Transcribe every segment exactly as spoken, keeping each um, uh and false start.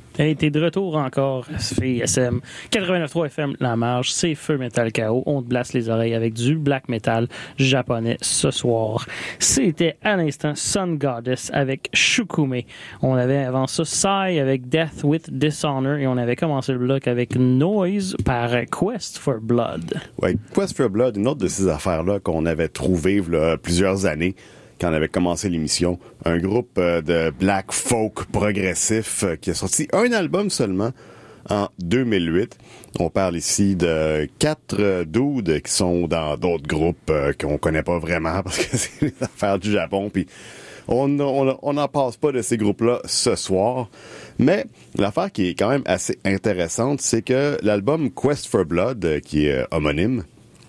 Hey, t'es de retour encore à C I S M quatre-vingt-neuf point trois F M La Marge, c'est Feu Metal K O. On te blasse les oreilles avec du black metal japonais ce soir. C'était à l'instant Sun Goddess avec Shukume. On avait avant ça Psy avec Death with Dishonor et on avait commencé le bloc avec Noise par Quest for Blood. Oui, Quest for Blood, une autre de ces affaires-là qu'on avait trouvées là, plusieurs années. Quand on avait commencé l'émission, un groupe euh, de black folk progressif euh, qui a sorti un album seulement en deux mille huit. On parle ici de quatre euh, dudes qui sont dans d'autres groupes euh, qu'on connaît pas vraiment parce que c'est les affaires du Japon. Puis on on on n'en passe pas de ces groupes-là ce soir. Mais l'affaire qui est quand même assez intéressante, c'est que l'album Quest for Blood, euh, qui est euh, homonyme,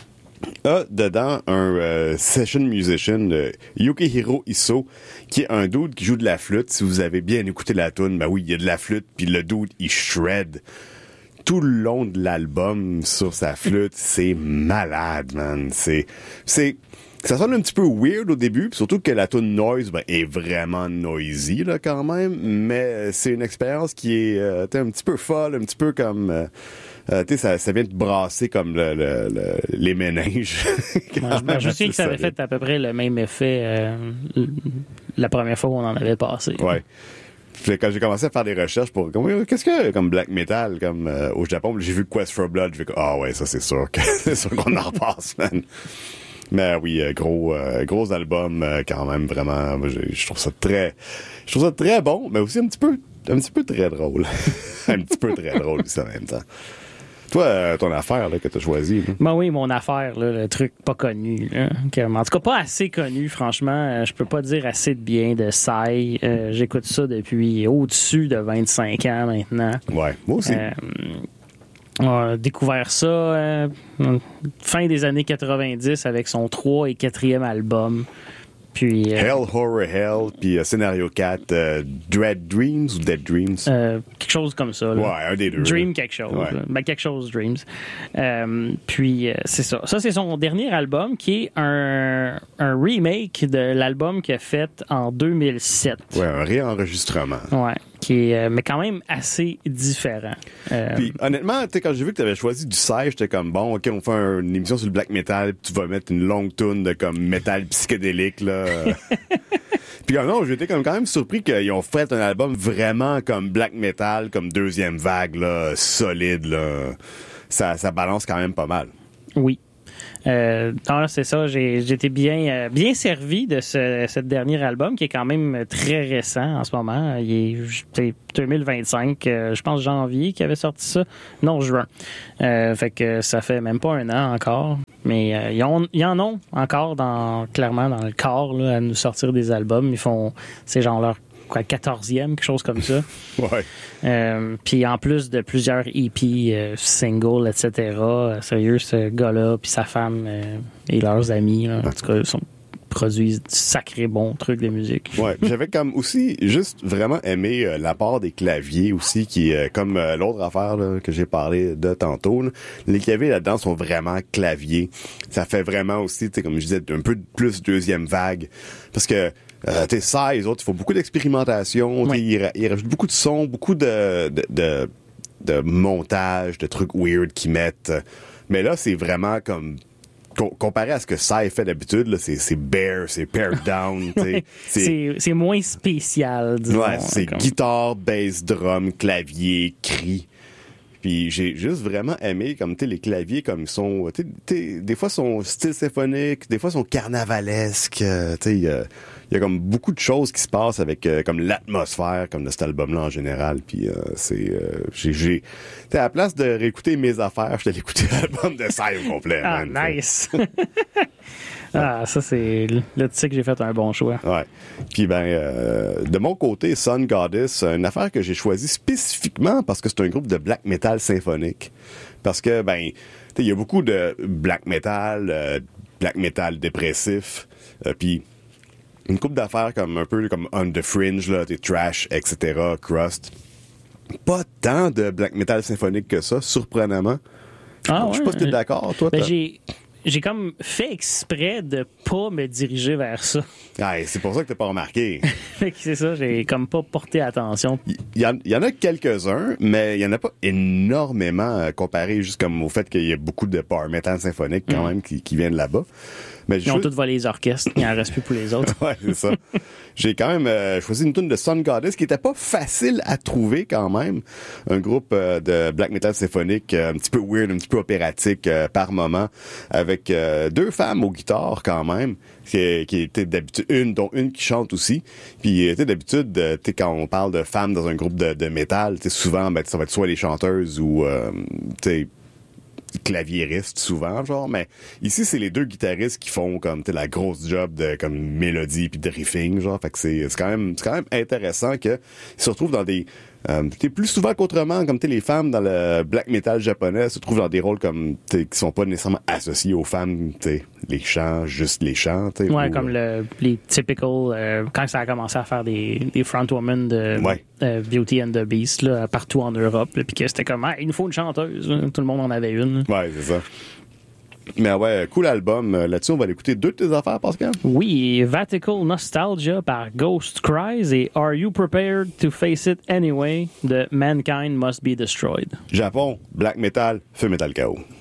a dedans un euh, session musician, euh, Yukihiro Iso, qui est un dude qui joue de la flûte. Si vous avez bien écouté la tune, ben oui, il y a de la flûte, puis le dude, il shred tout le long de l'album sur sa flûte. C'est malade, man. C'est, c'est, ça sonne un petit peu weird au début, pis surtout que la tune Noise ben, est vraiment noisy là quand même, mais c'est une expérience qui est euh, un petit peu folle, un petit peu comme... Euh, Euh, tu sais, ça, ça vient de brasser comme le, le, le, les méninges. Moi, je me souviens que ça avait fait à peu près le même effet euh, la première fois où on en avait passé. Ouais. Puis quand j'ai commencé à faire des recherches pour comme, qu'est-ce que comme black metal comme euh, au Japon, j'ai vu Quest for Blood, je fais ah ouais, ça c'est sûr que c'est sûr qu'on en repasse, man. Mais oui, euh, gros euh, gros album euh, quand même vraiment, moi, je trouve ça très je trouve ça très bon, mais aussi un petit peu un petit peu très drôle. un petit peu très drôle aussi en même temps. Toi, euh, ton affaire là, que tu as choisie. Ben oui, mon affaire, là, le truc pas connu. Là, que, en tout cas, pas assez connu, franchement. Euh, je peux pas dire assez de bien de Psy. Euh, j'écoute ça depuis au-dessus de vingt-cinq ans maintenant. Ouais, moi aussi. Euh, on a découvert ça euh, fin des années quatre-vingt-dix avec son trois et quatrième album. Puis, euh, Hell, Horror Hell, puis euh, Scénario quatre, euh, Dread Dreams ou Dead Dreams? Euh, quelque chose comme ça. Là. Ouais, un des deux. Dream là. quelque chose. Ouais. Ben, quelque chose Dreams. Euh, puis, euh, c'est ça. Ça, c'est son dernier album qui est un, un remake de l'album qu'il a fait en deux mille sept. Ouais, un réenregistrement. Ouais. Qui est, euh, mais quand même assez différent. Euh, Puis honnêtement, tu sais, quand j'ai vu que tu avais choisi du Psy, j'étais comme bon, ok, on fait un, une émission sur le black metal, puis tu vas mettre une longue tune de comme métal psychédélique là. Puis non, j'étais comme quand même surpris qu'ils ont fait un album vraiment comme black metal, comme deuxième vague là, solide là. Ça, ça balance quand même pas mal. Oui. Euh, non, c'est ça. J'ai, j'ai été bien, euh, bien servi de ce, ce dernier album qui est quand même très récent en ce moment. Il est c'est deux mille vingt-cinq, euh, je pense janvier qui avait sorti ça. Non, juin. Euh, fait que ça fait même pas un an encore. Mais euh, ils, ont, ils en ont encore dans, clairement dans le corps là, à nous sortir des albums. Ils font, c'est genre leur quoi, quatorzième, quelque chose comme ça. Ouais. Euh, puis en plus de plusieurs E P, euh, singles, et cetera. Euh, sérieux, ce gars-là, puis sa femme euh, et leurs amis, là, en tout cas, ils sont, produisent du sacré bon truc de musique. Ouais, j'avais comme aussi juste vraiment aimé euh, l'apport des claviers aussi, qui euh, comme euh, l'autre affaire là, que j'ai parlé de tantôt. Là, les claviers là-dedans sont vraiment claviers. Ça fait vraiment aussi, tu sais, comme je disais, un peu plus deuxième vague, parce que Euh, t'es ça, les autres, il faut beaucoup d'expérimentation. Oui. Ils, ils rajoutent beaucoup de sons, beaucoup de, de, de, de montage, de trucs weird qu'ils mettent. Mais là, c'est vraiment comme... Comparé à ce que ça fait d'habitude, là, c'est, c'est bare, c'est pared down. c'est, c'est, c'est moins spécial, disons. Ouais, c'est comme... guitare, bass, drum, clavier, cri. Puis j'ai juste vraiment aimé comme tu sais les claviers comme ils sont tu sais des fois sont style symphonique, des fois sont carnavalesques, euh, tu sais il y a, y a comme beaucoup de choses qui se passent avec euh, comme l'atmosphère comme de cet album là en général. Puis euh, c'est euh, j'ai j'ai tu sais à la place de réécouter mes affaires, je t'ai écouté l'album de Psy au complet. Ah man, nice. Ah, ça, c'est... Là, tu sais que j'ai fait un bon choix. Ouais. Puis, ben, euh, de mon côté, Sun Goddess, une affaire que j'ai choisie spécifiquement parce que c'est un groupe de black metal symphonique. Parce que, ben, tu sais, il y a beaucoup de black metal, euh, black metal dépressif, euh, puis une couple d'affaires comme un peu comme On the Fringe, là, t'es Trash, et cetera, Crust. Pas tant de black metal symphonique que ça, surprenamment. Ah, Je sais ouais. pas si t'es d'accord, toi. Ben, j'ai... j'ai comme fait exprès de pas me diriger vers ça. Ah, c'est pour ça que t'as pas remarqué. Fait que c'est ça, j'ai comme pas porté attention. Il y, en, il y en a quelques-uns, mais il y en a pas énormément euh, comparé juste comme au fait qu'il y a beaucoup de power metal symphonique quand mm. même qui, qui viennent là-bas. Mais Ils ont tous volé les orchestres, il en reste plus pour les autres. Ouais, c'est ça. J'ai quand même euh, choisi une tune de Sun Goddess qui était pas facile à trouver quand même. Un groupe euh, de black metal symphonique euh, un petit peu weird, un petit peu opératique euh, par moment, avec euh, deux femmes aux guitares quand même, qui, qui étaient d'habitude une, dont une qui chante aussi. Puis était d'habitude, euh, tu sais, quand on parle de femmes dans un groupe de, de métal, tu sais, souvent, ben, ça va être soit les chanteuses ou, euh, tu sais, claviériste souvent, genre, mais ici c'est les deux guitaristes qui font comme la grosse job de comme mélodie puis de riffing, genre, fait que c'est c'est quand même c'est quand même intéressant que ils se retrouvent dans des euh, t'es plus souvent qu'autrement, comme t'es les femmes dans le black metal japonais se trouvent dans des rôles comme t'es qui sont pas nécessairement associés aux femmes, t'es les chants, juste les chants, t'sais. Ouais, ou, comme le les typical euh, quand ça a commencé à faire des des frontwomen de ouais. euh, Beauty and the Beast là, partout en Europe, puis que c'était comme ah, il nous faut une chanteuse, là. Tout le monde en avait une. Ouais, c'est ça. Mais ouais, cool album. Là-dessus, on va l'écouter deux de tes affaires, Pascal. Oui, Vatical Nostalgia par Ghost Cries et Are You Prepared to Face It Anyway de Mankind Must Be Destroyed. Japon, black metal, feu metal chaos.